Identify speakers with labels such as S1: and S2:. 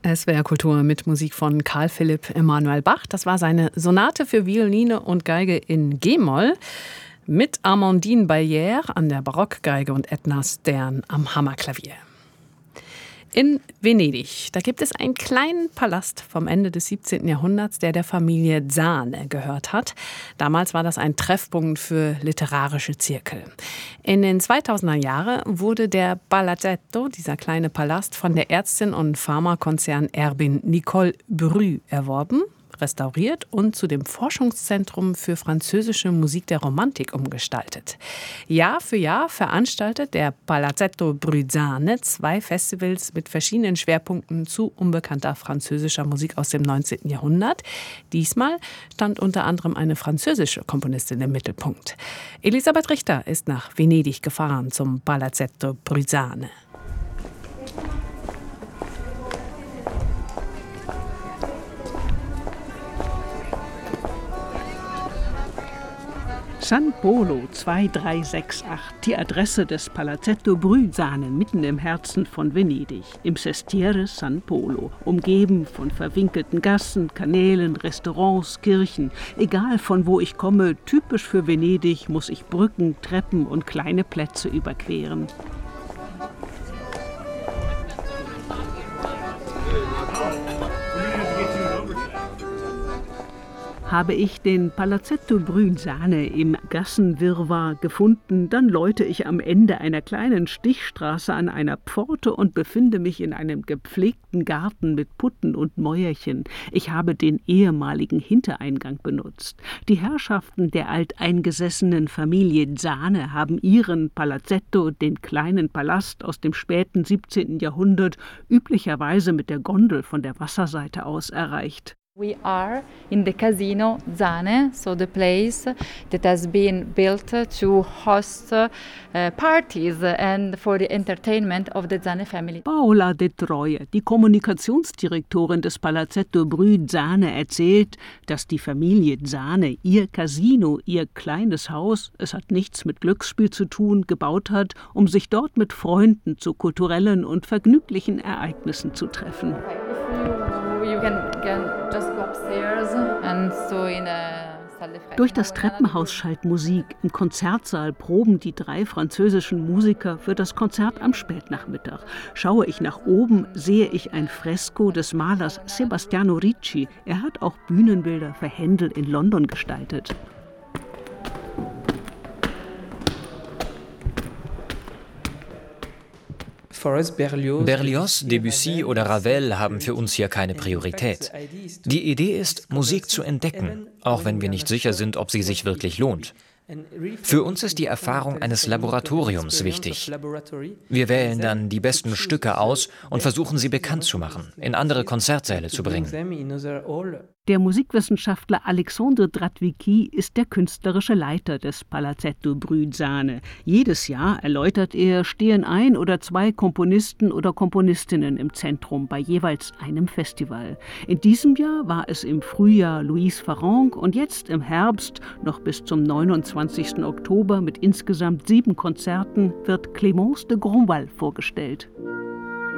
S1: SWR Kultur mit Musik von Carl Philipp Emanuel Bach. Das war seine Sonate für Violine und Geige in G-Moll mit Amandine Bayer an der Barockgeige und Edna Stern am Hammerklavier. In Venedig, da gibt es einen kleinen Palast vom Ende des 17. Jahrhunderts, der der Familie Zane gehört hat. Damals war das ein Treffpunkt für literarische Zirkel. In den 2000er Jahren wurde der Palazzetto, dieser kleine Palast, von der Ärztin und Pharmakonzern Erbin Nicole Brü erworben, restauriert und zu dem Forschungszentrum für französische Musik der Romantik umgestaltet. Jahr für Jahr veranstaltet der Palazzetto Bruzane 2 Festivals mit verschiedenen Schwerpunkten zu unbekannter französischer Musik aus dem 19. Jahrhundert. Diesmal stand unter anderem eine französische Komponistin im Mittelpunkt. Elisabeth Richter ist nach Venedig gefahren zum Palazzetto Bruzane.
S2: San Polo 2368, die Adresse des Palazzetto Bruzane, mitten im Herzen von Venedig, im Sestiere San Polo, umgeben von verwinkelten Gassen, Kanälen, Restaurants, Kirchen. Egal von wo ich komme, typisch für Venedig muss ich Brücken, Treppen und kleine Plätze überqueren. Habe ich den Palazzetto Bruzane im Gassenwirrwarr gefunden, dann läute ich am Ende einer kleinen Stichstraße an einer Pforte und befinde mich in einem gepflegten Garten mit Putten und Mäuerchen. Ich habe den ehemaligen Hintereingang benutzt. Die Herrschaften der alteingesessenen Familie Zane haben ihren Palazzetto, den kleinen Palast aus dem späten 17. Jahrhundert, üblicherweise mit der Gondel von der Wasserseite aus erreicht.
S3: We are in the Casino Zane, so the place that has been built to host parties and for the entertainment of the Zane family.
S2: Paola de Troje, die Kommunikationsdirektorin des Palazzetto Bruzane, erzählt, dass die Familie Zane ihr Casino, ihr kleines Haus, es hat nichts mit Glücksspiel zu tun, gebaut hat, um sich dort mit Freunden zu kulturellen und vergnüglichen Ereignissen zu treffen.
S3: You can just go upstairs and so in a
S2: Durch das Treppenhaus schallt Musik. Im Konzertsaal proben die 3 französischen Musiker für das Konzert am Spätnachmittag. Schaue ich nach oben, sehe ich ein Fresko des Malers Sebastiano Ricci. Er hat auch Bühnenbilder für Händel in London gestaltet.
S4: Berlioz, Debussy oder Ravel haben für uns hier keine Priorität. Die Idee ist, Musik zu entdecken, auch wenn wir nicht sicher sind, ob sie sich wirklich lohnt. Für uns ist die Erfahrung eines Laboratoriums wichtig. Wir wählen dann die besten Stücke aus und versuchen, sie bekannt zu machen, in andere Konzertsäle zu bringen.
S2: Der Musikwissenschaftler Alexandre Dratwicki ist der künstlerische Leiter des Palazzetto Bruzane. Jedes Jahr, erläutert er, stehen 1 oder 2 Komponisten oder Komponistinnen im Zentrum bei jeweils einem Festival. In diesem Jahr war es im Frühjahr Louise Farrenc und jetzt im Herbst, noch bis zum 29. Oktober mit insgesamt 7 Konzerten, wird Clémence de Grandval vorgestellt.